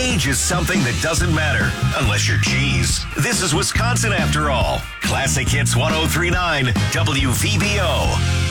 Age is something that doesn't matter unless you're cheese. This is Wisconsin after all. Classic Hits 103.9 WVBO.